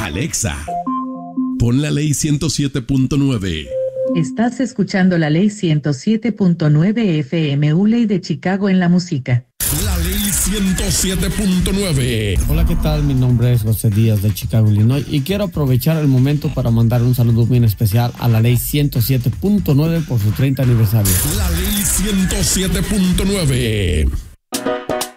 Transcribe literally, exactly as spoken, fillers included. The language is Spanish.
Alexa, pon la ley ciento siete punto nueve. Estás escuchando la ley ciento siete punto nueve F M, U Ley de Chicago en la música. La ley ciento siete punto nueve. Hola, ¿qué tal? Mi nombre es José Díaz de Chicago, Illinois, y quiero aprovechar el momento para mandar un saludo bien especial a la ley ciento siete punto nueve por su treinta aniversario. La ley ciento siete punto nueve.